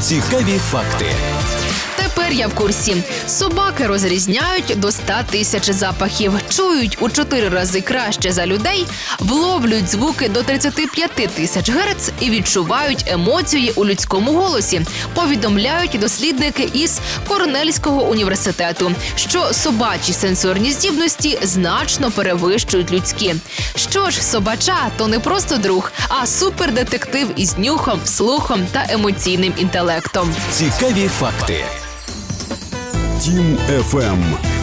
Цікаві факти. Тепер я в курсі. Собаки розрізняють до 100 тисяч запахів, чують у 4 рази краще за людей, вловлюють звуки до 35 тисяч герц і відчувають емоції у людському голосі, повідомляють дослідники із Корнельського університету, що собачі сенсорні здібності значно перевищують людські. Що ж, собача – то не просто друг, а супердетектив із нюхом, слухом та емоційним інтелектом. Цікаві факти. Тім FM.